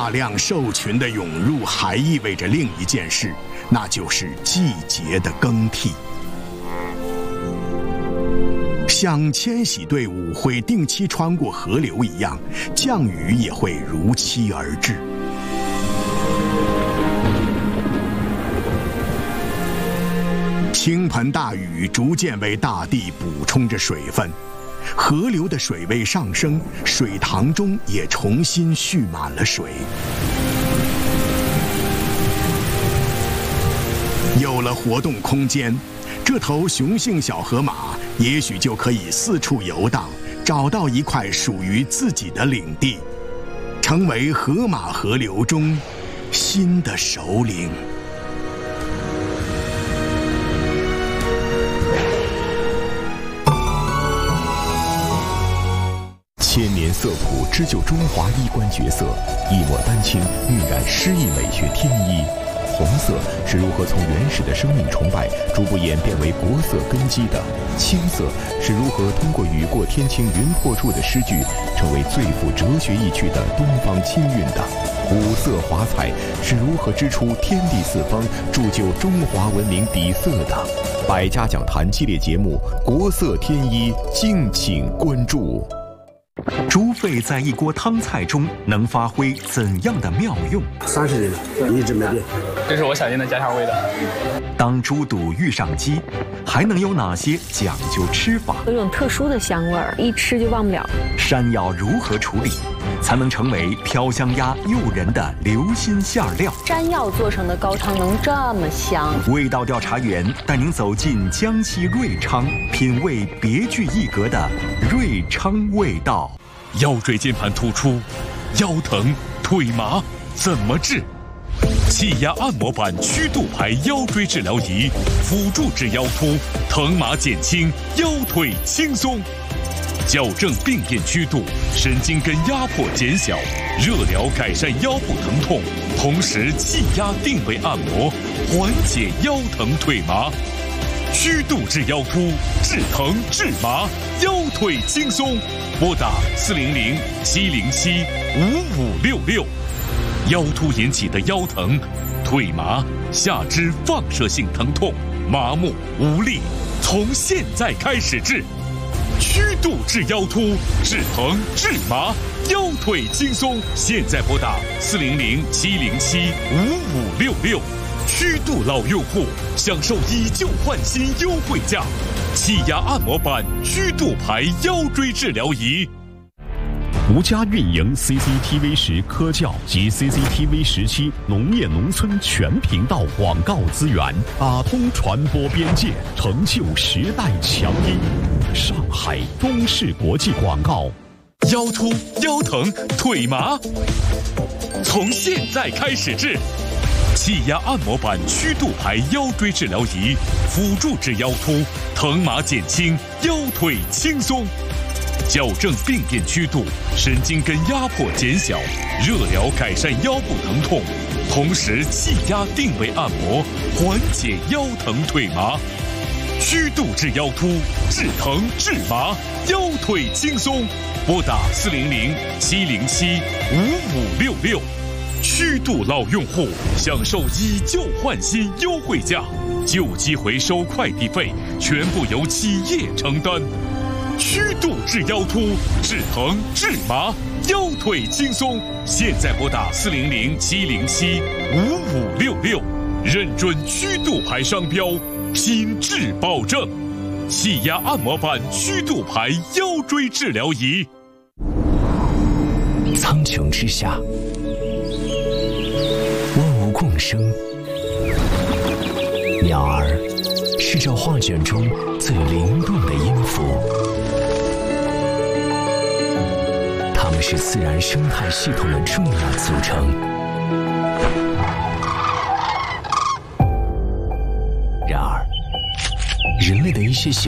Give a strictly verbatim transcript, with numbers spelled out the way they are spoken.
大量兽群的涌入还意味着另一件事，那就是季节的更替。像迁徙队伍会定期穿过河流一样，降雨也会如期而至。倾盆大雨逐渐为大地补充着水分，河流的水位上升，水塘中也重新蓄满了水。有了活动空间，这头雄性小河马也许就可以四处游荡，找到一块属于自己的领地，成为河马河流中新的首领。 千年色谱织就中华衣冠绝色，一抹丹青晕染诗意美学天衣。红色是如何从原始的生命崇拜逐步演变为国色根基的，青色是如何通过雨过天晴云破处的诗句成为最富哲学意趣的东方清韵的，五色华彩是如何织出天地四方铸就中华文明底色的。百家讲坛系列节目《国色天衣》，敬请关注。 猪肺在一锅汤菜中能发挥怎样的妙用？ 三十年一直没变， 这是我小店的家常味的。 当猪肚遇上鸡，还能有哪些讲究吃法？ 有种特殊的香味儿，一吃就忘不了。 山药如何处理，才能成为飘香鸭诱人的流心馅料？ 山药做成的高汤能这么香？ 味道调查员带您走进江西瑞昌，品味别具一格的瑞昌味道。 腰椎间盘突出、腰疼、腿麻怎么治？气压按摩板曲度牌腰椎治疗仪，辅助治腰突，疼麻减轻，腰腿轻松。矫正病变曲度，神经根压迫减小，热疗改善腰部疼痛，同时气压定位按摩，缓解腰疼腿麻。曲度治腰突，治疼治麻，腰腿轻松。拨打四零零七零七五五六六。腰突引起的腰疼、腿麻、下肢放射性疼痛、麻木无力，从现在开始治。曲度治腰突，治疼治麻，腰腿轻松。现在拨打四零零七零七五五六六。曲度老用户享受以旧换新优惠价，气压按摩板曲度牌腰椎治疗仪。 独家运营 C C T V 十科教及 C C T V 十七农业农村全频道广告资源，打通传播边界，成就时代强音。上海中视国际广告。 腰突、腰疼、腿麻，从现在开始治。气压按摩板曲度牌腰椎治疗仪，辅助治腰突，疼麻减轻，腰腿轻松。矫正病变曲度，神经根压迫减小，热疗改善腰部疼痛，同时气压定位按摩，缓解腰疼腿麻。曲度治腰突，治疼治麻，腰腿轻松。拨打四零零七零七五五六六。曲度老用户享受以旧换新优惠价，旧机回收快递费全部由企业承担。曲度治腰突，治疼治麻，腰腿轻松。现在拨打四零零七零七五五六六，认准曲度牌商标，品质保证。气压按摩板曲度牌腰椎治疗仪。 苍穹之下，万物共生。鸟儿是这画卷中最灵动的音符，它们是自然生态系统的重要组成。然而，人类的一些行